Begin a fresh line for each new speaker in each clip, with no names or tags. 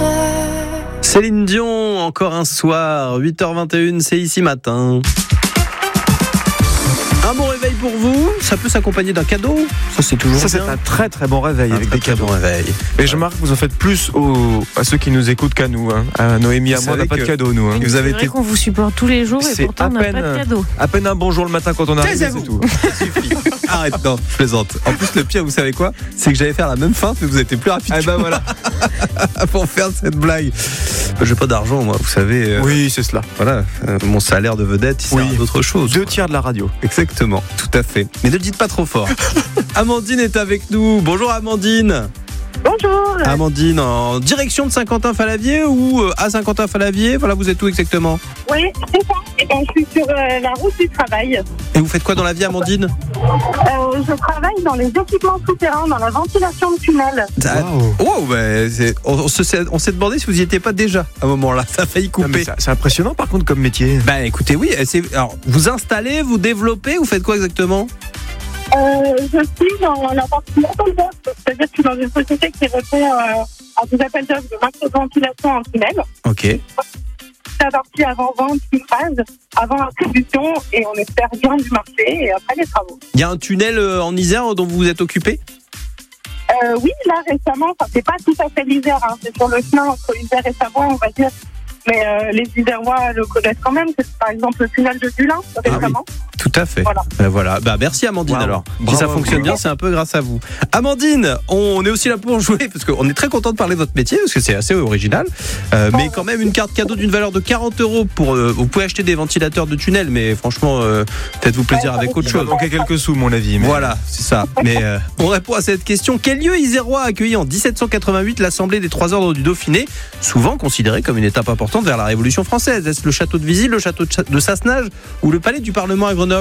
Céline Dion, encore un soir, 8h21, c'est ici matin. Un bon réveil pour vous, ça peut s'accompagner d'un cadeau. Ça c'est toujours
ça,
bien.
c'est un très très bon réveil avec des cadeaux.
Bon réveil.
Et je remarque que vous en faites plus à ceux qui nous écoutent qu'à nous. À Noémie, à moi, on n'a pas de cadeau, nous.
Vous avez
C'est vrai qu'on vous supporte tous les jours et
C'est
pourtant on n'a pas de cadeau.
à peine un bonjour le matin quand on arrive, c'est tout.
Ça suffit. Arrête, non, je plaisante. En plus, le pire, vous savez quoi ? C'est que j'allais faire la même feinte, mais vous étiez plus rapide.
Ah bah voilà.
Pour faire cette blague. J'ai pas d'argent, moi, vous savez.
Oui, c'est cela.
Voilà, mon salaire de vedette, il sert à d'autres choses.
2/3 de la radio.
Exactement, tout à fait. Mais ne le dites pas trop fort. Amandine est avec nous. Bonjour Amandine.
Bonjour.
Amandine, en direction de Saint-Quentin-Fallavier ou à Saint-Quentin-Fallavier ? Voilà, vous êtes où exactement ?
Oui, c'est ça. Et ben, je suis sur la route du travail.
Et vous faites quoi dans la vie, Amandine ?
Je travaille dans les équipements souterrains, dans la ventilation de tunnels.
Wow, on s'est demandé si vous y étiez pas déjà à un moment-là. Ça a failli
Non,
couper.
mais c'est impressionnant par contre comme métier.
Bah écoutez, oui. Alors, vous installez, vous développez, vous faites quoi exactement ?
Je suis dans la partie appel d'offres, c'est-à-dire que je suis dans une société qui répond à des appels d'offres de macro-ventilation en tunnel.
Ok.
C'est la partie avant-vente, une phase, avant attribution, et on espère bien du marché, et après les travaux.
Il y a un tunnel en Isère dont vous vous êtes occupé ?
Oui, là récemment, c'est pas tout à fait l'Isère, hein, c'est sur le chemin entre l'Isère et Savoie, on va dire. Mais les Isérois le connaissent quand même, c'est par exemple le tunnel de Dulin récemment.
Oui, tout à fait. Voilà. Bah, merci Amandine.
Wow.
Alors.
Bravo.
Si ça fonctionne bien, c'est un peu grâce à vous. Amandine, on est aussi là pour jouer parce qu'on est très content de parler de votre métier parce que c'est assez original. Mais quand même une carte cadeau d'une valeur de 40 € pour. Vous pouvez acheter des ventilateurs de tunnel, mais franchement, faites-vous plaisir avec autre
Il va
chose.
manquer quelques sous, mon avis. Mais...
Voilà, c'est ça. Mais on répond à cette question. Quel lieu isérois a accueilli en 1788 l'Assemblée des Trois Ordres du Dauphiné, souvent considéré comme une étape importante vers la Révolution française ? Est-ce le château de Vizy, le château de Sassenage ou le palais du Parlement à Grenoble ?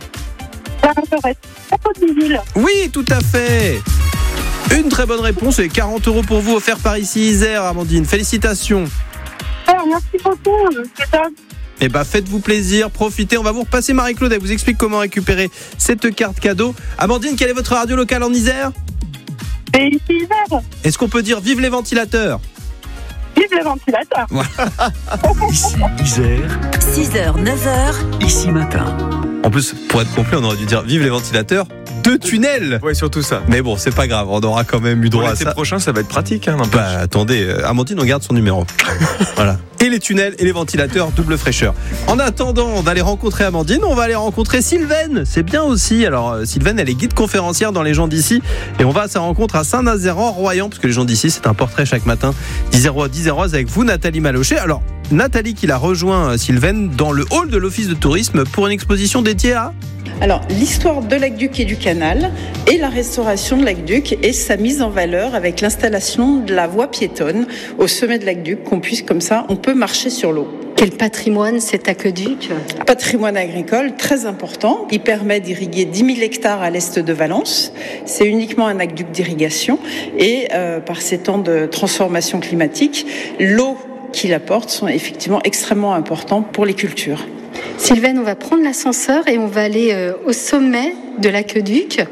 Oui, tout à fait. Une très bonne réponse et 40 € pour vous offerts par ici Isère, Amandine. Félicitations.
Merci beaucoup, c'est top.
Eh ben, faites-vous plaisir, profitez. On va vous repasser Marie-Claude. Elle vous explique comment récupérer cette carte cadeau. Amandine, quelle est votre radio locale en Isère ?
C'est ici Isère.
Est-ce qu'on peut dire vive les ventilateurs ?
Vive le ventilateur.
Ici, Isère,
6h, 9h,
ici matin.
En plus, pour être complet, on aurait dû dire vive les ventilateurs de tunnel.
Ouais, surtout ça.
Mais bon, c'est pas grave, on aura quand même eu droit à
L'été
ça.
prochain, ça va être pratique. Hein,
Bah attendez, Amandine, on garde son numéro. Voilà. Et les tunnels et les ventilateurs, double fraîcheur. En attendant d'aller rencontrer Amandine, on va aller rencontrer Sylvaine. C'est bien aussi. Alors Sylvaine, elle est guide conférencière dans les gens d'ici. Et on va à sa rencontre à Saint-Nazaire-en-Royan, parce que les gens d'ici, c'est un portrait chaque matin d'Isérois avec vous, Nathalie Malochet. Alors, Nathalie qui l'a rejoint Sylvaine dans le hall de l'Office de tourisme pour une exposition dédiée à...
Alors, l'histoire de l'Aqueduc et du canal et la restauration de l'Aqueduc et sa mise en valeur avec l'installation de la voie piétonne au sommet de l'Aqueduc, qu'on puisse comme ça, on peut marcher sur l'eau.
Quel patrimoine cet aqueduc ?
Patrimoine agricole très important. Il permet d'irriguer 10 000 hectares à l'est de Valence. C'est uniquement un aqueduc d'irrigation et par ces temps de transformation climatique, l'eau qu'il apporte sont effectivement extrêmement importants pour les cultures.
Sylvaine, on va prendre l'ascenseur et on va aller au sommet de l'aqueduc.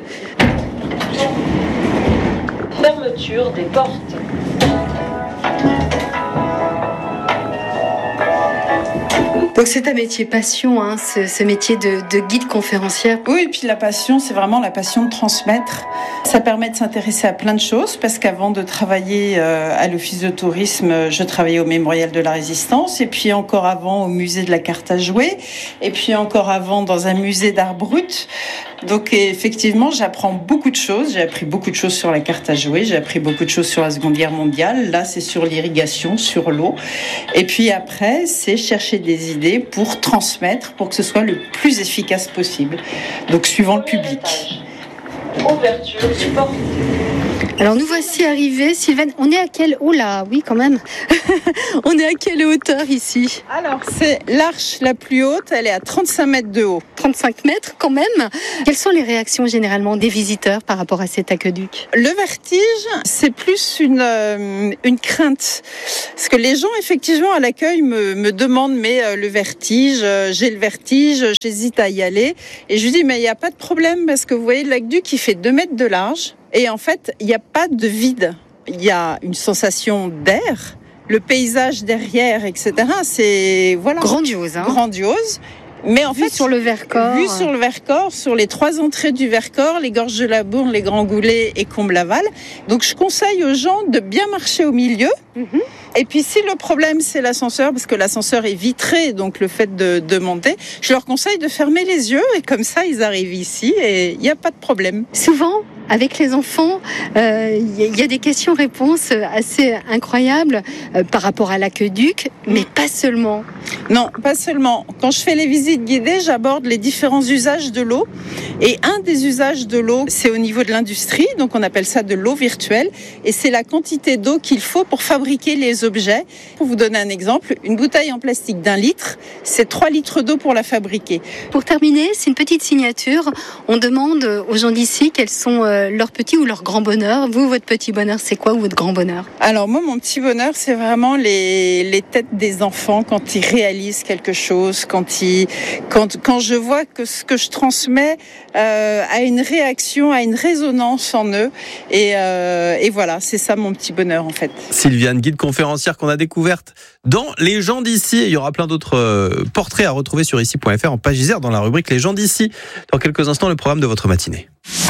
Fermeture des portes.
Donc c'est un métier passion, hein, ce métier de guide conférencière.
Oui, et puis la passion, c'est vraiment la passion de transmettre. Ça permet de s'intéresser à plein de choses, parce qu'avant de travailler à l'Office de tourisme, je travaillais au Mémorial de la Résistance, et puis encore avant au musée de la carte à jouer, et puis encore avant dans un musée d'art brut. Donc effectivement, j'apprends beaucoup de choses. J'ai appris beaucoup de choses sur la carte à jouer, j'ai appris beaucoup de choses sur la Seconde Guerre mondiale. Là, c'est sur l'irrigation, sur l'eau. Et puis après, c'est chercher des idées pour transmettre, pour que ce soit le plus efficace possible. Donc suivant le public.
Ouverture des portes.
Alors nous voici arrivés, Sylvaine, on est à quelle... Oh là, oui quand même. On est à quelle hauteur ici ?
Alors c'est l'arche la plus haute, elle est à 35 mètres de haut.
35 mètres quand même. Quelles sont les réactions généralement des visiteurs par rapport à cet aqueduc ?
Le vertige, c'est plus une crainte. Parce que les gens effectivement à l'accueil me demandent mais le vertige, j'ai le vertige, j'hésite à y aller. Et je lui dis mais il n'y a pas de problème parce que vous voyez l'aqueduc il fait 2 mètres de large. Et en fait, il n'y a pas de vide. Il y a une sensation d'air, le paysage derrière, etc. C'est
grandiose.
Grandiose. Mais en fait,
sur le Vercors.
Vue sur le Vercors, sur les 3 entrées du Vercors, les Gorges de la Bourne, les Grands Goulets et Comble-Laval. Donc je conseille aux gens de bien marcher au milieu. Et puis si le problème c'est l'ascenseur, parce que l'ascenseur est vitré, donc le fait de monter, je leur conseille de fermer les yeux et comme ça ils arrivent ici et il n'y a pas de problème.
Souvent, avec les enfants, il y a des questions-réponses assez incroyables par rapport à l'aqueduc, mais pas seulement.
Non, pas seulement. Quand je fais les visites guidées, j'aborde les différents usages de l'eau. Et un des usages de l'eau, c'est au niveau de l'industrie, donc on appelle ça de l'eau virtuelle. Et c'est la quantité d'eau qu'il faut pour fabriquer les objets. Pour vous donner un exemple, une bouteille en plastique d'1 litre, c'est 3 litres d'eau pour la fabriquer.
Pour terminer, c'est une petite signature. On demande aux gens d'ici quels sont leur petit ou leur grand bonheur. Vous, votre petit bonheur, c'est quoi, ou votre grand bonheur?
Alors moi, mon petit bonheur, c'est vraiment les têtes des enfants quand ils réalisent quelque chose, quand je vois que ce que je transmets a une réaction, a une résonance en eux. Et voilà, c'est ça mon petit bonheur en fait.
Sylviane, guide conférencière qu'on a découverte dans Les gens d'ici. Il y aura plein d'autres portraits à retrouver sur ici.fr en page Isère dans la rubrique Les gens d'ici. Dans quelques instants, le programme de votre matinée.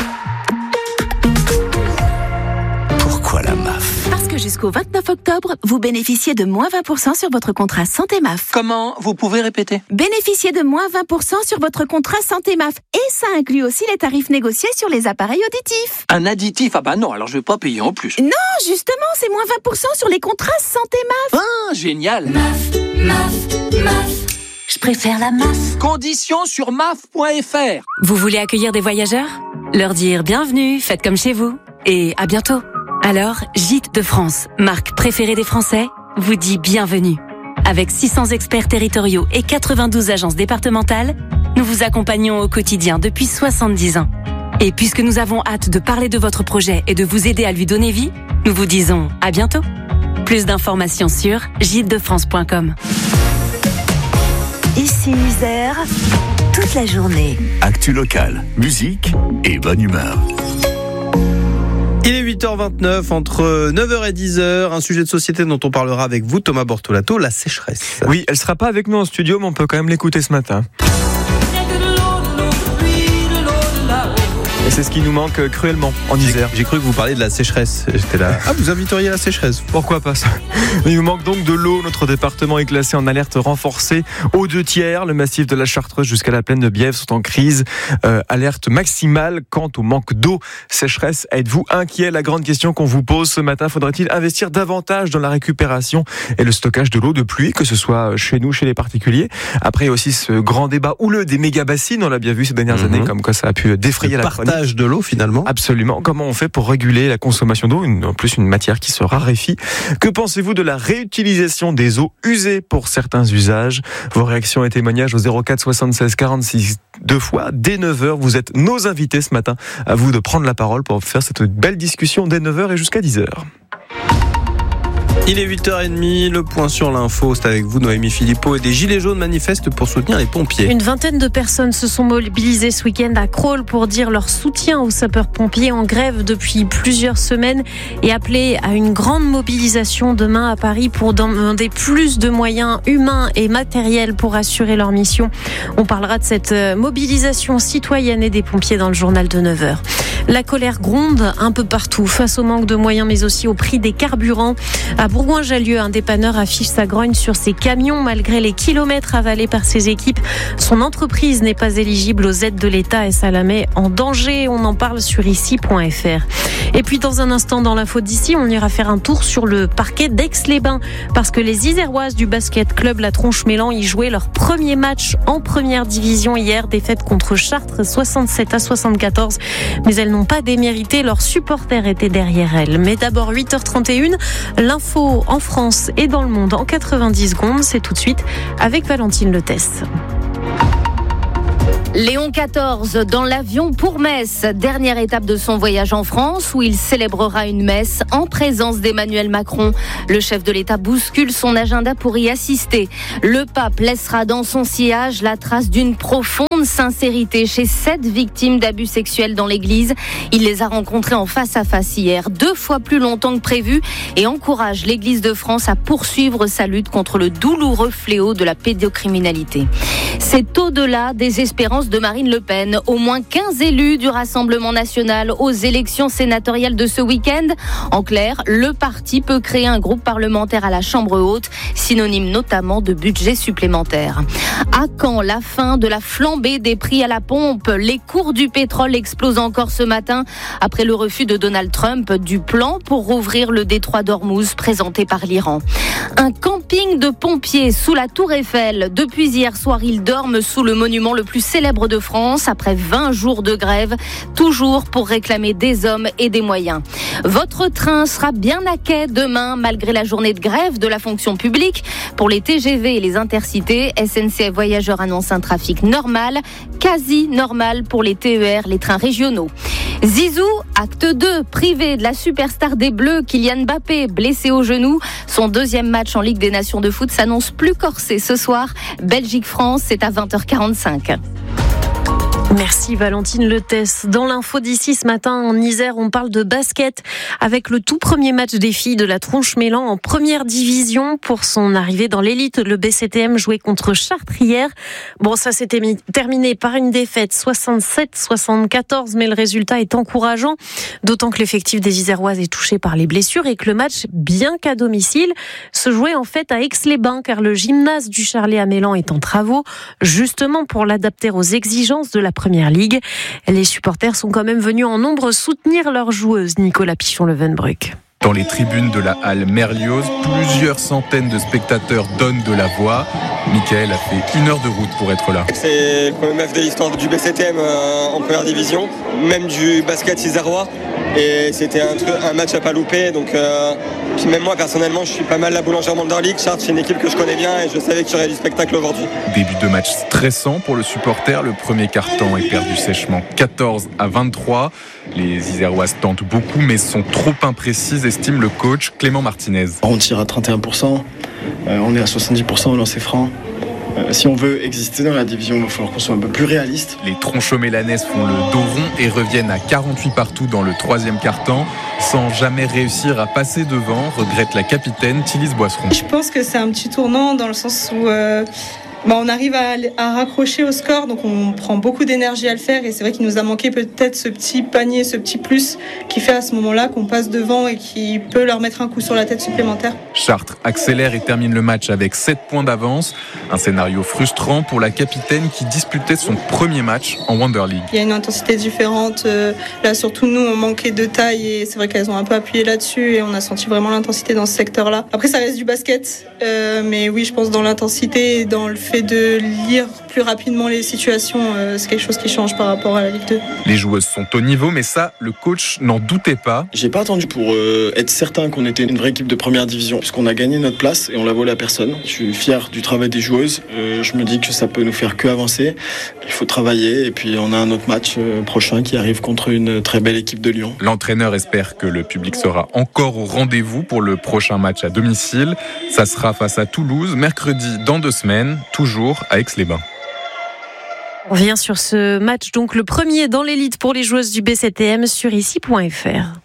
Pourquoi la MAF?
Parce que jusqu'au 29 octobre, vous bénéficiez de moins 20% sur votre contrat Santé MAF.
Comment? Vous pouvez répéter?
Bénéficiez de moins 20% sur votre contrat Santé MAF. Et ça inclut aussi les tarifs négociés sur les appareils auditifs.
Un additif? Ah bah non, alors je vais pas payer en plus.
Non, justement, c'est moins 20% sur les contrats Santé MAF.
Ah, génial!
MAF. Je préfère la MAF.
Conditions sur maf.fr.
Vous voulez accueillir des voyageurs? Leur dire bienvenue, faites comme chez vous. Et à bientôt. Alors, Gîtes de France, marque préférée des Français, vous dit bienvenue. Avec 600 experts territoriaux et 92 agences départementales, nous vous accompagnons au quotidien depuis 70 ans. Et puisque nous avons hâte de parler de votre projet et de vous aider à lui donner vie, nous vous disons à bientôt. Plus d'informations sur gîtesdefrance.com. Ici Isère, toute la journée.
Actu locale, musique et bonne humeur.
Il est 8h29, entre 9h et 10h, un sujet de société dont on parlera avec vous, Thomas Bortolato, la sécheresse.
Oui, elle sera pas avec nous en studio, mais on peut quand même l'écouter ce matin. Et c'est ce qui nous manque cruellement en Isère.
J'ai cru que vous parliez de la sécheresse. J'étais là. Ah, vous inviteriez la sécheresse?
Pourquoi pas ça? Il nous manque donc de l'eau. Notre département est classé en alerte renforcée aux 2/3. Le massif de la Chartreuse jusqu'à la plaine de Bièvre sont en crise. Alerte maximale quant au manque d'eau. Sécheresse, êtes-vous inquiet? La grande question qu'on vous pose ce matin, faudrait-il investir davantage dans la récupération et le stockage de l'eau de pluie, que ce soit chez nous, chez les particuliers? Après aussi ce grand débat houleux des méga-bassines, on l'a bien vu ces dernières années, comme quoi ça a pu défrayer la chronique.
De l'eau finalement.
Absolument. Comment on fait pour réguler la consommation d'eau? En plus, une matière qui se raréfie. Que pensez-vous de la réutilisation des eaux usées pour certains usages? Vos réactions et témoignages au 04 76 46 2 fois. Dès 9h, vous êtes nos invités ce matin. À vous de prendre la parole pour faire cette belle discussion dès 9h et jusqu'à 10h.
Il est 8h30, le point sur l'info, c'est avec vous Noémie Philippot, et des gilets jaunes manifestent pour soutenir les pompiers.
Une vingtaine de personnes se sont mobilisées ce week-end à Crolles pour dire leur soutien aux sapeurs-pompiers en grève depuis plusieurs semaines et appeler à une grande mobilisation demain à Paris pour demander plus de moyens humains et matériels pour assurer leur mission. On parlera de cette mobilisation citoyenne et des pompiers dans le journal de 9h. La colère gronde un peu partout face au manque de moyens mais aussi au prix des carburants. À Bourgoin-Jallieu, un dépanneur affiche sa grogne sur ses camions malgré les kilomètres avalés par ses équipes. Son entreprise n'est pas éligible aux aides de l'État et ça la met en danger. On en parle sur ici.fr. Et puis dans un instant dans l'info d'ici, on ira faire un tour sur le parquet d'Aix-les-Bains parce que les Iséroises du basket club La Tronche-Mélan y jouaient leur premier match en première division hier, défaite contre Chartres 67-74. Mais elles n'ont pas démérité, leurs supporters étaient derrière elles. Mais d'abord 8h31, l'info en France et dans le monde en 90 secondes, c'est tout de suite avec Valentine Letesse.
Léon XIV dans l'avion pour Metz, dernière étape de son voyage en France où il célébrera une messe en présence d'Emmanuel Macron. Le chef de l'État bouscule son agenda pour y assister. Le pape laissera dans son sillage la trace d'une profonde grande sincérité chez 7 victimes d'abus sexuels dans l'église. Il les a rencontrées en face à face hier, 2 fois plus longtemps que prévu, et encourage l'Église de France à poursuivre sa lutte contre le douloureux fléau de la pédocriminalité. C'est au-delà des espérances de Marine Le Pen. Au moins 15 élus du Rassemblement national aux élections sénatoriales de ce week-end. En clair, le parti peut créer un groupe parlementaire à la Chambre haute, synonyme notamment de budget supplémentaire. À quand la fin de la flambée des prix à la pompe ? Les cours du pétrole explosent encore ce matin après le refus de Donald Trump du plan pour rouvrir le détroit d'Ormuz présenté par l'Iran. Un camping de pompiers sous la Tour Eiffel. Depuis hier soir, ils dorment sous le monument le plus célèbre de France après 20 jours de grève, toujours pour réclamer des hommes et des moyens. Votre train sera bien à quai demain, malgré la journée de grève de la fonction publique. Pour les TGV et les intercités, SNCF Voyageurs annonce un trafic normal, quasi normal pour les TER, les trains régionaux. Zizou, acte 2, privé de la superstar des Bleus, Kylian Mbappé, blessé au genou. Son deuxième match en Ligue des Nations de foot s'annonce plus corsé ce soir. Belgique-France, c'est à 20h45.
Merci Valentine Letès. Dans l'info d'ici ce matin en Isère, on parle de basket avec le tout premier match des filles de la Tronche-Mélan en première division pour son arrivée dans l'élite. Le BCTM jouait contre Chartres hier. Bon, ça s'était terminé par une défaite 67-74, mais le résultat est encourageant, d'autant que l'effectif des Iséroises est touché par les blessures et que le match, bien qu'à domicile, se jouait en fait à Aix-les-Bains, car le gymnase du Charlet à Mélan est en travaux, justement pour l'adapter aux exigences de la Première Ligue. Les supporters sont quand même venus en nombre soutenir leurs joueuses. Nicolas Pichon-Levenbruck.
Dans les tribunes de la halle Merlioz, plusieurs centaines de spectateurs donnent de la voix. Michael a fait 1 heure de route pour être là.
C'est le premier match de l'histoire du BCTM en première division, même du basket isérois. Et c'était un match à pas louper. Donc, puis même moi, personnellement, je suis pas mal la boulangère Wonder League. Chartres, c'est une équipe que je connais bien et je savais qu'il y aurait du spectacle aujourd'hui. Début de match stressant pour le supporter. Le premier quart-temps est perdu sèchement 14-23. Les Iséroises tentent beaucoup mais sont trop imprécises, estime le coach Clément Martinez.
On tire à 31%, on est à 70% au lancer franc. Si on veut exister dans la division, il va falloir qu'on soit un peu plus réaliste.
Les Tronchaux-Mélanaises font le dos rond et reviennent à 48 partout dans le troisième quart-temps, sans jamais réussir à passer devant, regrette la capitaine Thylise Boisseron.
Je pense que c'est un petit tournant dans le sens où on arrive à raccrocher au score, donc on prend beaucoup d'énergie à le faire et c'est vrai qu'il nous a manqué peut-être ce petit panier, ce petit plus qui fait à ce moment-là qu'on passe devant et qui peut leur mettre un coup sur la tête supplémentaire.
Chartres accélère et termine le match avec 7 points d'avance. Un scénario frustrant pour la capitaine qui disputait son premier match en Wonder League.
Il y a une intensité différente. Là, surtout nous, on manquait de taille et c'est vrai qu'elles ont un peu appuyé là-dessus et on a senti vraiment l'intensité dans ce secteur-là. Après, ça reste du basket, mais oui, je pense dans l'intensité et dans le fait de lire plus rapidement les situations, c'est quelque chose qui change par rapport à la Ligue 2.
Les joueuses sont au niveau, mais ça, le coach n'en doutait pas.
J'ai pas attendu pour être certain qu'on était une vraie équipe de première division, puisqu'on a gagné notre place et on l'a volé à personne. Je suis fier du travail des joueuses. Je me dis que ça peut nous faire que avancer. Il faut travailler et puis on a un autre match prochain qui arrive contre une très belle équipe de Lyon.
L'entraîneur espère que le public sera encore au rendez-vous pour le prochain match à domicile. Ça sera face à Toulouse, mercredi dans 2 semaines, toujours à Aix-les-Bains.
On revient sur ce match, donc le premier dans l'élite pour les joueuses du BCTM sur ici.fr.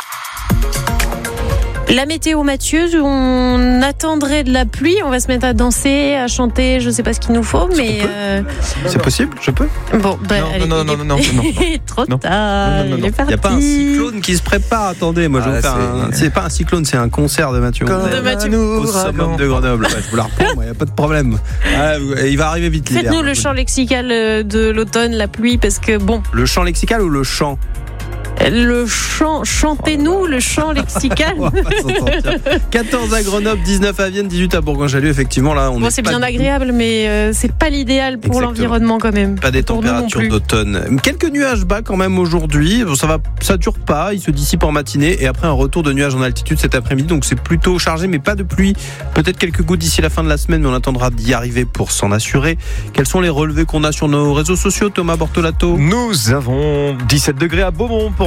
La météo, Mathieu, on attendrait de la pluie, on va se mettre à danser, à chanter, je sais pas ce qu'il nous faut, mais...
C'est possible, je peux.
Bon,
non.
Trop tard, il est parti.
Il n'y a pas un cyclone qui se prépare, attendez, moi je vais faire c'est pas un cyclone, c'est un concert de Mathieu. Au summum de Grenoble, je vous la reprends, il n'y a pas de problème. Il va arriver vite l'hiver.
Faites-nous le chant lexical de l'automne, la pluie, parce que bon...
Le chant lexical ou le chant ?
Le chant, chantez-nous le chant lexical.
14 à Grenoble, 19 à Vienne, 18 à Bourgoin-Jallieu. Effectivement, là,
c'est bien agréable, mais c'est pas l'idéal pour l'environnement quand même.
Pas des températures d'automne. Quelques nuages bas quand même aujourd'hui. Ça dure pas. Il se dissipe en matinée et après un retour de nuages en altitude cet après-midi. Donc c'est plutôt chargé, mais pas de pluie. Peut-être quelques gouttes d'ici la fin de la semaine, mais on attendra d'y arriver pour s'en assurer. Quels sont les relevés qu'on a sur nos réseaux sociaux, Thomas Bortolato ?
Nous avons 17 degrés à Beaumont pour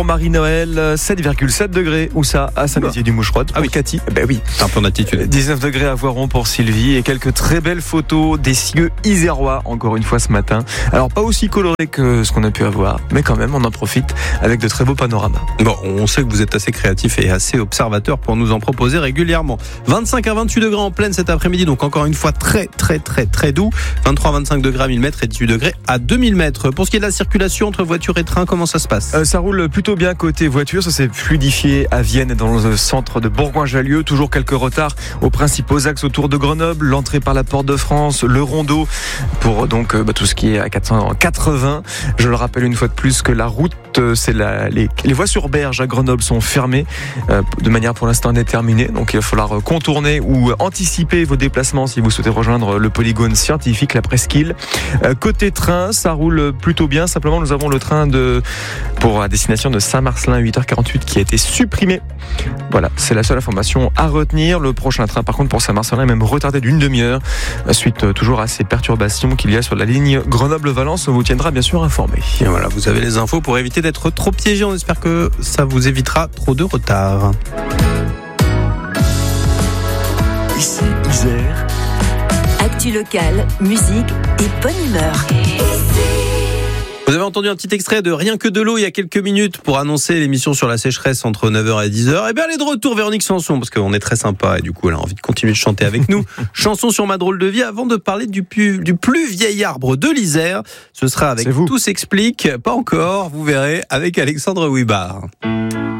pour Marie-Noël, 7,7 degrés. Où ça? À Saint-Dizier-du-Moucherot.
Ah oui,
Cathy.
Ben oui, c'est un peu en attitude.
19 degrés à Voiron pour Sylvie et quelques très belles photos des cieux isérois, encore une fois ce matin. Alors, pas aussi coloré que ce qu'on a pu avoir, mais quand même, on en profite avec de très beaux panoramas.
Bon, on sait que vous êtes assez créatif et assez observateur pour nous en proposer régulièrement. 25 à 28 degrés en pleine cet après-midi, donc encore une fois très doux. 23-25 degrés à 1000 mètres et 18 degrés à 2000 mètres. Pour ce qui est de la circulation entre voitures et trains, comment ça se passe?
Ça roule plutôt bien côté voiture, ça s'est fluidifié à Vienne et dans le centre de Bourgoin-Jallieu. Toujours quelques retards aux principaux axes autour de Grenoble, l'entrée par la Porte de France, le Rondeau, pour donc tout ce qui est à 480. Je le rappelle une fois de plus que la route, c'est les voies sur berge à Grenoble sont fermées de manière pour l'instant indéterminée, donc il va falloir contourner ou anticiper vos déplacements si vous souhaitez rejoindre le polygone scientifique, la presqu'île. Côté train, ça roule plutôt bien, simplement nous avons le train pour à destination de Saint-Marcelin 8h48 qui a été supprimé. Voilà, c'est la seule information à retenir. Le prochain train par contre pour Saint-Marcelin est même retardé d'une demi-heure suite toujours à ces perturbations qu'il y a sur la ligne Grenoble-Valence. On vous tiendra bien sûr informé.
Et voilà, vous avez les infos pour éviter d'être trop piégé. On espère que ça vous évitera trop de retard.
Ici Isère. Actu locale, musique et bonne humeur.
Vous avez entendu un petit extrait de Rien que de l'eau il y a quelques minutes pour annoncer l'émission sur la sécheresse entre 9h et 10h. Et bien elle est de retour, Véronique Sanson, parce qu'on est très sympa et du coup elle a envie de continuer de chanter avec nous. Chanson sur ma drôle de vie avant de parler du plus vieil arbre de l'Isère. Ce sera avec Tout s'explique, pas encore, vous verrez, avec Alexandre Wibard.